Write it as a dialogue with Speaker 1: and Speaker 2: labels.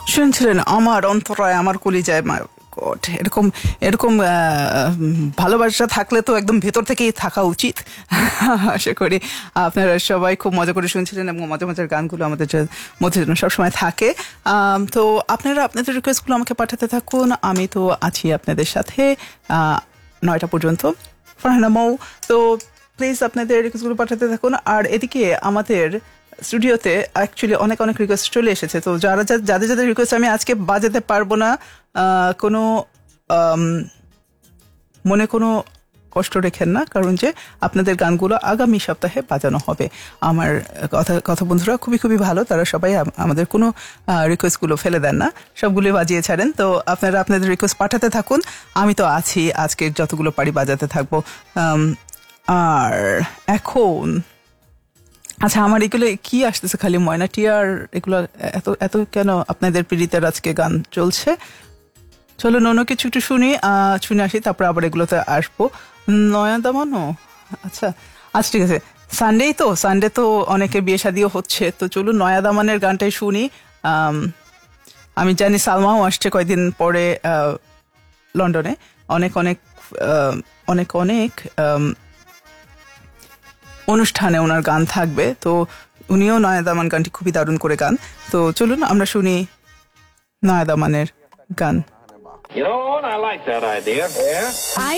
Speaker 1: শুনছিলেন আমার অন্তরায় আমার কলিজায় গড এরকম এরকম ভালোবাসা থাকলে তো একদম ভেতর থেকেই থাকা উচিত। আশা করি আপনারা সবাই খুব মজা করে শুনছিলেন এবং মজার মজার গানগুলো আমাদের মধ্যে যেন সবসময় থাকে। তো আপনারা আপনাদের রিকোয়েস্টগুলো আমাকে পাঠাতে থাকুন, আমি তো আছি আপনাদের সাথে 9টা পর্যন্ত। ফারহানা মৌ, তো প্লিজ আপনাদের রিকোয়েস্টগুলো পাঠাতে থাকুন। আর এদিকে আমাদের স্টুডিওতে অ্যাকচুয়ালি অনেক অনেক রিকোয়েস্ট চলে এসেছে, তো যাদের যাদের রিকোয়েস্ট আমি আজকে বাজাতে পারবো না, কোনো মনে কোনো কষ্ট রেখেন না, কারণ যে আপনাদের গানগুলো আগামী সপ্তাহে বাজানো হবে। আমার কথা বন্ধুরা খুবই খুবই ভালো, তারা সবাই আমাদের কোনো রিকোয়েস্টগুলো ফেলে দেন না, সবগুলো বাজিয়ে ছাড়েন। তো আপনারা আপনাদের রিকোয়েস্ট পাঠাতে থাকুন, আমি তো আছি, আজকে যতগুলো পারি বাজাতে থাকবো। আর এখন আচ্ছা, আমার এগুলো কি আসতেছে খালি ময়না টিয়ার, এগুলো এত এত কেন আপনাদের পীড়িতের আজকে গান চলছে? চলো অন্য কিছু একটু শুনে আসি, তারপর আবার এগুলোতে আসবো। নয়া দামানো, আচ্ছা আচ্ছা ঠিক আছে। সানডে তো অনেকের বিয়ে শাদিও হচ্ছে, তো চলুন নয়া দামানের গানটাই শুনি। আমি জানি সালমাও আসছে কয়েকদিন পরে লন্ডনে, অনেক অনেক অনেক অনেক অনুষ্ঠানে ওনার গান থাকবে, তো উনিও নয়া দামান গানটি খুবই দারুণ করে গান। তো চলুন আমরা শুনি নয়া দামানের গান।
Speaker 2: You know what? I like that idea. Yeah.
Speaker 3: I